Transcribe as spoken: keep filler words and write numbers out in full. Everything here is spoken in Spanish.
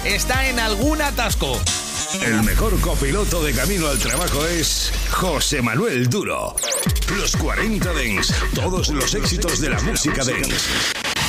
está en algún atasco. El mejor copiloto de camino al trabajo es José Manuel Duro. Los cuarenta Dance, todos los éxitos de la música dance.